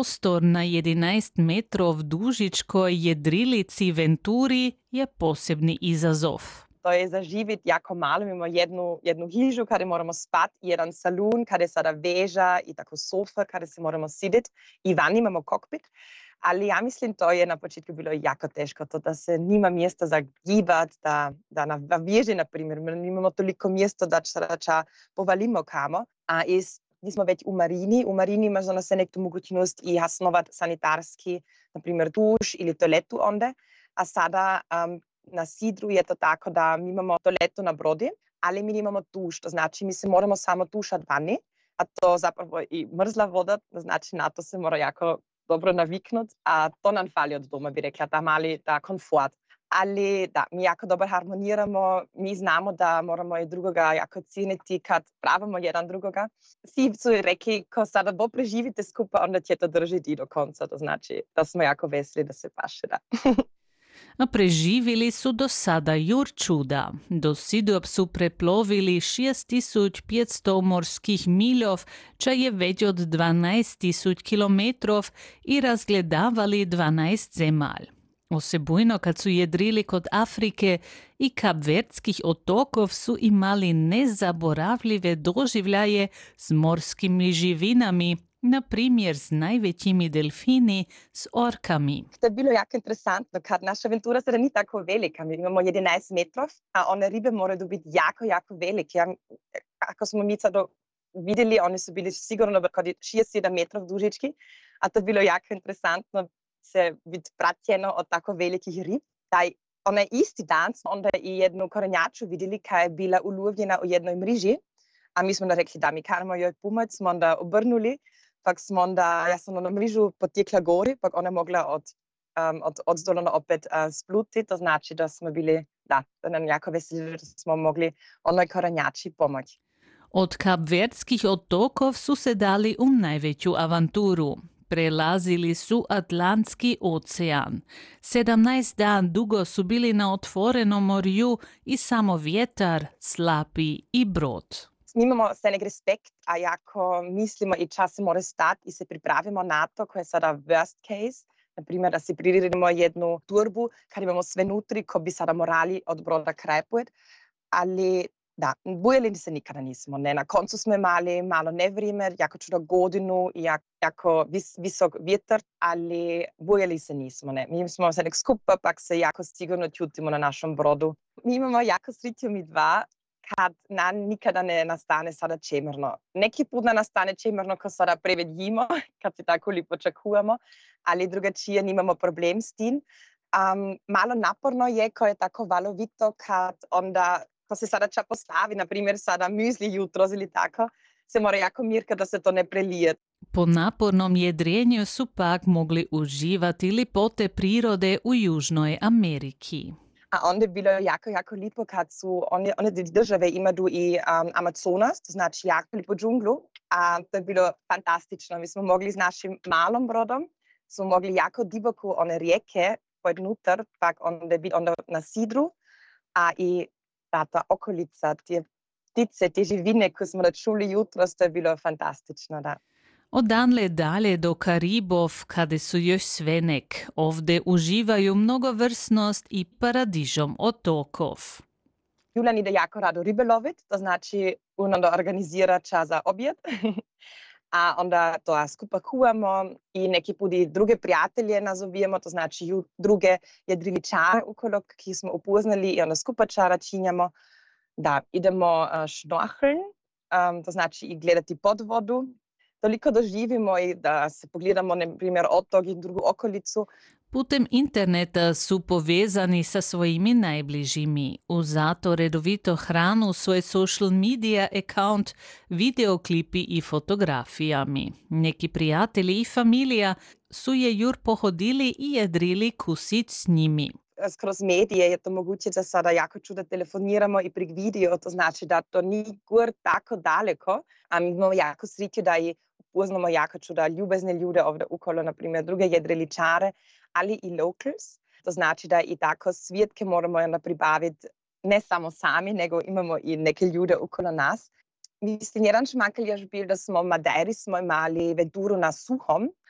prostor na 11 metrov dužičkoj jedrilici Venturi je posebni izazov. To je za živjeti jako malo. Mi imamo jednu hižu kada moramo spati, jedan salon kada sada veža i tako sofa kada se moramo siditi i van imamo kokpit. Ali ja mislim to je na početku bilo jako teško, to da se nima mjesta za gibat, da na veži, na primjer, mi imamo toliko mjesta da sada povalimo kamo, a mi smo već u marini imaš za se nektu mogućnost i hasnovat sanitarski, na primjer tuš ili toaletu onda, a sada na sidru je to tako da mi imamo toaletu na brodi, ali mi imamo tuš, to znači mi se moramo samo tušati vani, a to zapravo i mrzla voda, to znači na to se mora jako dobro naviknut, a to nam fali od doma, bi rekla, ta mali komfort. Ali da, mi jako dobro harmoniramo, mi znamo da moramo i drugoga jako cijeniti kad pravimo jedan drugoga. Svi su rekli, ko sada bo preživite skupa, onda će to držiti i do konca, to znači da smo jako veseli da se paše, da. A preživili su do sada jur čuda. Do Sidup su preplovili 6500 morskih miljov, ča je već od 12.000 kilometrov i razgledavali 12 zemalj. Osebujno kad su jedrili kod Afrike i Kapverdskih otokov su imali nezaboravljive doživljaje s morskim živinami, na primjer s najvećimi delfini, s orkami. To je bilo jako interesantno, kad naša aventura sada ni tako velika. Mi imamo 11 metrov, a one ribe moraju biti jako, jako velike. Ako smo mi sada vidjeli, oni su bili sigurno kod 67 metrov dužički, a to je bilo jako interesantno se biti pratjeno od tako velikih rib. Onaj isti dan smo onda i jednu korenjaču vidjeli koja je bila ulovljena u jednoj mriži, a mi smo da rekli da mi kanamo joj pomoć, smo onda obrnuli, pak smo onda, ja sam na mrižu potekla gori, pak ona mogla odzdolno opet spluti, to znači da smo bili, da nam jako veseli, da smo mogli onoj korenjači pomoći. Od Kapverdskih otokov su se dali u najveću avanturu. Prelazili su Atlantski ocean. 17 dan dugo su bili na otvorenom morju i samo vjetar, slapi i brod. Imamo senek respekt, a jako mislimo i čas se mora stati i se pripravimo na to koje je sada worst case. Na primjer, da si priredimo jednu turbu, kad imamo sve nutri, ko bi sada morali od broda krepujeti. Ali da, bojali se nikada nismo. Ne. Na koncu smo imali malo nevrijeme, jako čudo godinu i jako visok vjetar, ali bojali se nismo. Ne. Mi smo se nek skupa, pak se jako sigurno čutimo na našem brodu. Mi imamo jako sreću mi dva, kad nam nikada ne nastane sada čemerno. Neki put nam nastane čemerno, ko sada preveč jimo, kad se tako lipo čakujemo, ali drugačije nimamo problem s tim. Malo naporno je, ko je tako valovito, kad onda, ko se sada ča postavi, na primjer sada müsli jutro ili tako, se mora jako mirka da se to ne prelije. Po napornom jedrenju su pak mogli uživati lipote prirode u Južnoj Ameriki. A onda je bilo jako, jako lipo kad su one države imaju i Amazonas, to znači jako lipo džunglu, a to je bilo fantastično. Mi smo mogli s našim malom brodom, smo mogli jako duboko one rijeke podnutar, pak onda na sidru, a i ta okolica, te ptice, te živine koje smo da čuli jutros, to je bilo fantastično, da. Odanle dalje do Karibov, kada su još svenek, ovdje uživaju mnogovrsnost i paradižom otokov. Julian ide jako rado ribe lovit, to znači onda organizira čas za objed, a onda to skupa kuhamo i neki put i druge prijatelje nazovijemo, to znači druge jedriličare okolo, ki smo upoznali i onda skupa čara činjamo. Da, idemo šnorheln, to znači i gledati pod vodu. Toliko doživimo i da se pogledamo, na primjer, otok i drugu okolicu. Putem interneta su povezani sa svojimi najbližimi. Zato redovito hranu svoj social media account videoklipi i fotografijami. Neki prijatelji i familija su je jur pohodili i jedrili kusit s njimi. Skroz medije je to moguće da sada jako čudo telefoniramo i prek video, to znači da to ni gor tako daleko, a mi imamo jako sreću da i upoznamo jako čuda ljubezne ljude ovdje okolo, na primjer druge jedriličare, ali i locals. To znači da i tako svjetke moramo onda pribaviti ne samo sami, nego imamo i neke ljude okolo nas. Mislim, jedan šmankelj je bil, da smo v Madeiri smo imali venturo na suhom,